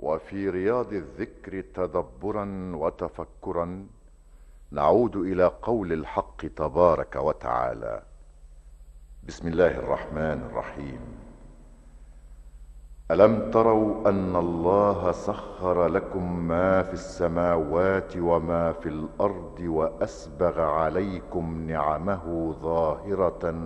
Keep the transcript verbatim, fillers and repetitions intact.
وفي رياض الذكر تدبرا وتفكرا نعود الى قول الحق تبارك وتعالى. بسم الله الرحمن الرحيم. الم تروا ان الله سخر لكم ما في السماوات وما في الارض واسبغ عليكم نعمه ظاهره